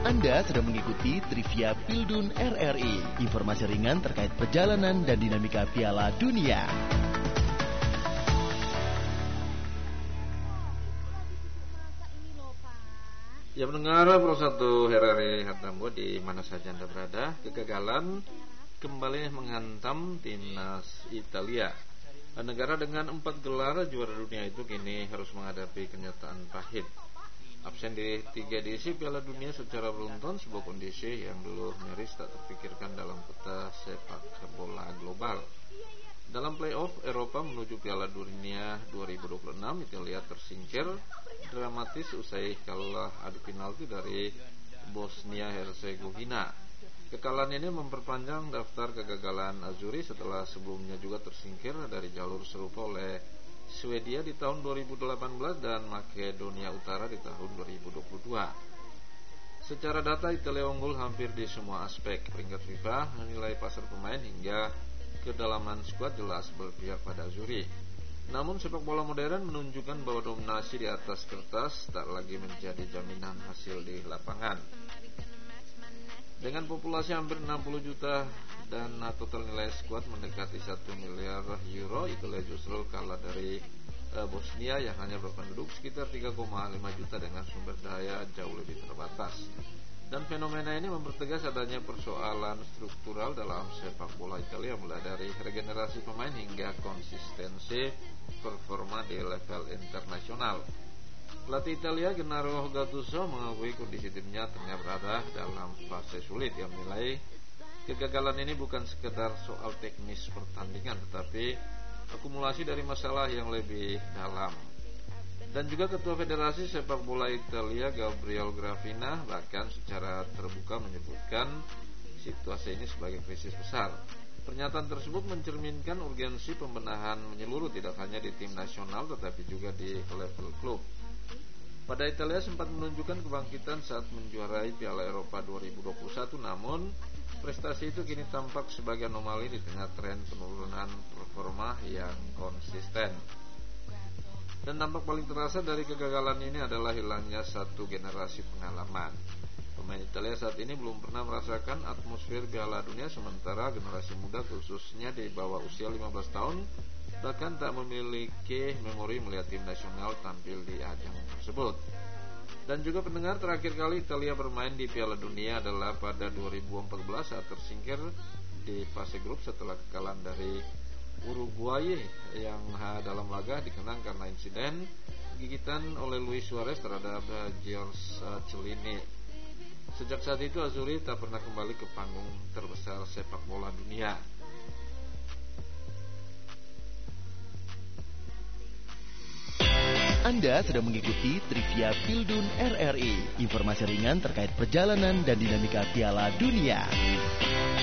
Anda sedang mengikuti Trivia Pildun RRI, informasi ringan terkait perjalanan dan dinamika Piala Dunia. Ya, mendengar Pro 1 RRI Hartambo di mana saja Anda berada, kegagalan kembali menghantam timnas Italia. Negara dengan 4 gelar juara dunia itu kini harus menghadapi kenyataan pahit. Absen di 3 edisi Piala Dunia secara beruntun, sebuah kondisi yang dulu nyaris tak terpikirkan dalam peta sepak bola global. Dalam playoff Eropa menuju Piala Dunia 2026, Italia tersingkir dramatis usai kalah adu penalti dari Bosnia Herzegovina. Kekalahan ini memperpanjang daftar kegagalan Azzurri setelah sebelumnya juga tersingkir dari jalur serupa oleh Swedia di tahun 2018 dan Makedonia Utara di tahun 2022. Secara data, Italia unggul hampir di semua aspek. Peringkat FIFA menilai pasar pemain hingga kedalaman skuad jelas berpihak pada Azzurri. Namun sepak bola modern menunjukkan bahwa dominasi di atas kertas tak lagi menjadi jaminan hasil di lapangan. Dengan populasi hampir 60 juta dan total nilai skuad mendekati 1 miliar euro, Italia justru kalah dari Bosnia yang hanya berpenduduk sekitar 3,5 juta dengan sumber daya jauh lebih terbatas. Dan fenomena ini mempertegas adanya persoalan struktural dalam sepak bola Italia, mulai dari regenerasi pemain hingga konsistensi performa di level internasional. Pelatih Italia Gennaro Gattuso mengakui kondisi timnya tengah berada dalam fase sulit. Yang menilai kegagalan ini bukan sekedar soal teknis pertandingan, tetapi akumulasi dari masalah yang lebih dalam. Dan juga Ketua Federasi Sepak Bola Italia Gabriel Gravina bahkan secara terbuka menyebutkan situasi ini sebagai krisis besar. Pernyataan tersebut mencerminkan urgensi pembenahan menyeluruh tidak hanya di tim nasional tetapi juga di level klub. Pada Italia sempat menunjukkan kebangkitan saat menjuarai Piala Eropa 2021, namun prestasi itu kini tampak sebagai anomali di tengah tren penurunan performa yang konsisten. Dan dampak paling terasa dari kegagalan ini adalah hilangnya satu generasi pengalaman. Pemain Italia saat ini belum pernah merasakan atmosfer Piala Dunia, sementara generasi muda khususnya di bawah usia 15 tahun bahkan tak memiliki memori melihat tim nasional tampil di ajang tersebut. Dan juga pendengar, terakhir kali Italia bermain di Piala Dunia adalah pada 2014 saat tersingkir di fase grup setelah kekalahan dari Uruguay yang dalam laga dikenang karena insiden gigitan oleh Luis Suarez terhadap George Chiellini. Sejak saat itu Azzurri tak pernah kembali ke panggung terbesar sepak bola dunia. Anda sedang mengikuti Trivia Pildun RRI, informasi ringan terkait perjalanan dan dinamika Piala Dunia.